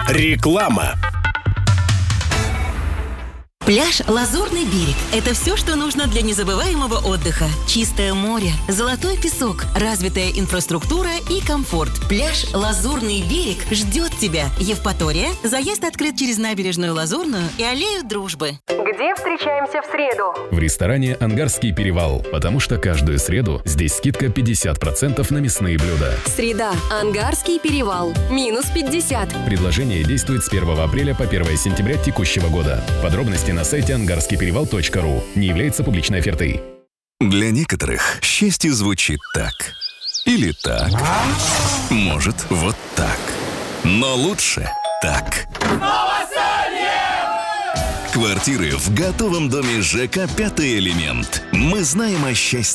Реклама. Пляж «Лазурный берег» – это все, что нужно для незабываемого отдыха. Чистое море, золотой песок, развитая инфраструктура и комфорт. Пляж «Лазурный берег» ждет тебя. Евпатория. Заезд открыт через набережную Лазурную и аллею Дружбы. Где встречаемся в среду? В ресторане «Ангарский перевал», потому что каждую среду здесь скидка 50% на мясные блюда. Среда. Ангарский перевал. Минус 50. Предложение действует с 1 апреля по 1 сентября текущего года. Подробности на сайте angarskiyperевал.ru. Не является публичной офертой. Для некоторых счастье звучит так. Или так. Может, вот так. Но лучше так. Квартиры в готовом доме ЖК «Пятый элемент». Мы знаем о счастье